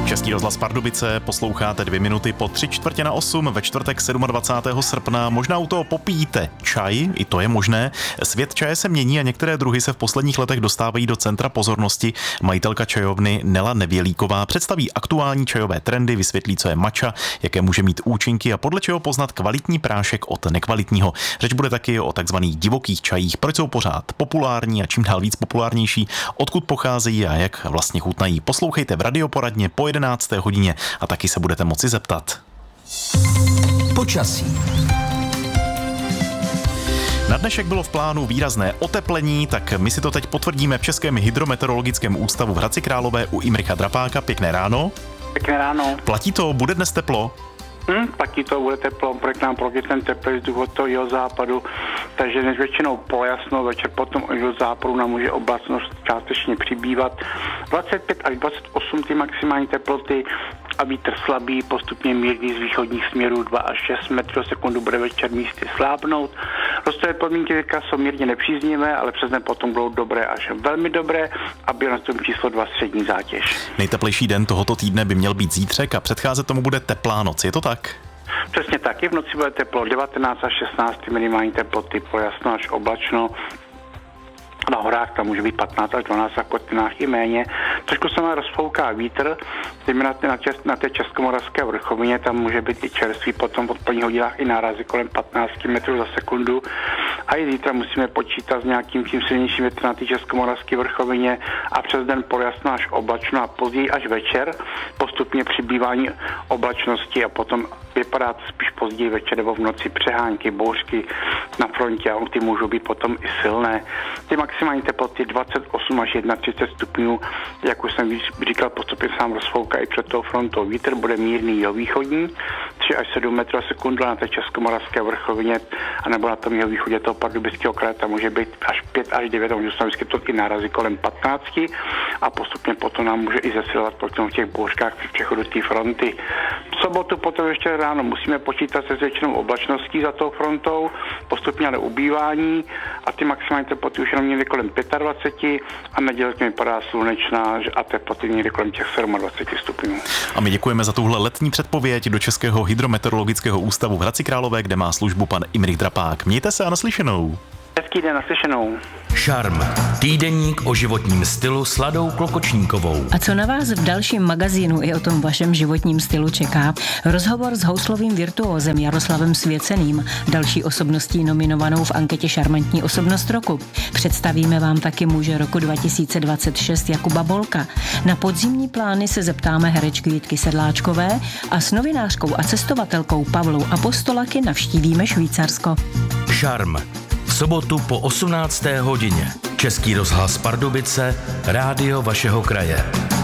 Český rozhlas Pardubice, posloucháte 2 minuty po 7:45 ve čtvrtek 27. srpna. Možná u toho popíjíte čaj, i to je možné. Svět čaje se mění a některé druhy se v posledních letech dostávají do centra pozornosti. Majitelka čajovny Nela Nevělíková představí aktuální čajové trendy, vysvětlí, co je matcha, jaké může mít účinky a podle čeho poznat kvalitní prášek od nekvalitního. Řeč bude taky o takzvaných divokých čajích, proč jsou pořád populární a čím dál víc populárnější, odkud pocházejí a jak vlastně chutnají. Poslouchejte v radioporadně po 11. hodině a taky se budete moci zeptat. Počasí. Na dnešek bylo v plánu výrazné oteplení, tak my si to teď potvrdíme v Českém hydrometeorologickém ústavu v Hradci Králové u Imricha Drapáka. Pěkné ráno. Pěkné ráno. Platí to, bude dnes teplo? Platí to, bude teplo, projekt nám proti ten teplý z důvodu toho jihozápadu, takže dnes většinou polojasno, večer potom od jihozápadu nám může oblacnost částečně přibývat. 25 až 28 ty maximální teploty a vítr slabý, postupně mírný z východních směrů 2 až 6 metrů za sekundu bude večer místy slábnout. Rostové podmínky teďka jsou mírně nepříznivé, ale přes den potom budou dobré až velmi dobré a bylo na tom číslo 2 střední zátěž. Nejteplejší den tohoto týdne by měl být zítřek a předcházet tomu bude teplá noc, je to tak? Přesně tak, i v noci bude teplo 19 až 16 minimální teploty, polojasno až oblačno. Na horách tam může být 15 až 12, a v kotlинách i méně. Trošku se má rozfouká vítr, zejména na té českomoravské vrchovině, tam může být i čerstvý, potom v odpoledních hodinách i nárazy kolem 15 metrů za sekundu. A i zítra musíme počítat s nějakým tím silnějším větrem na té českomoravské vrchovině a přes den polojasno až oblačno a později až večer postupně přibývání oblačnosti a potom vypadá to spíš později večer nebo v noci přehánky, bouřky na frontě a ty můžou být potom i silné. Ty maximální teploty 28 až 31 stupňů, jak už jsem říkal, postupně sám rozfouká i před tou frontou. Vítr bude mírný jihovýchodní, 3 až 7 metrů za sekundu na té českomoravské vrchovině, anebo na tom jihovýchodě toho Pardubického kraje, tam může být až 5 až 9, můžou se vyskytovat i nárazy kolem 15 a postupně potom nám může i zesilovat potom v těch bouřkách při přechodu té fronty. V sobotu potom ještě ráno musíme počítat se zvětšinou oblačností za tou frontou, postupně ale ubývání a ty maximální teploty už jenom někde kolem 25 a neděle vypadá slunečná a teploty někde kolem těch 27 stupňů. A my děkujeme za tuhle letní předpověď do Českého hydrometeorologického ústavu v Hradci Králové, kde má službu pan Imrich Drapák. Mějte se a naslyšenou. Hezký den, naslyšenou. Šarm. Týdeník o životním stylu s Ladou Klokočníkovou. A co na vás v dalším magazínu i o tom vašem životním stylu čeká? Rozhovor s houslovým virtuózem Jaroslavem Svěceným, další osobností nominovanou v anketě Šarmantní osobnost roku. Představíme vám taky muže roku 2026 Jakuba Bolka. Na podzimní plány se zeptáme herečky Jitky Sedláčkové a s novinářkou a cestovatelkou Pavlou Apostolaky navštívíme Švýcarsko. Šarm. V sobotu po 18. hodině. Český rozhlas Pardubice, rádio vašeho kraje.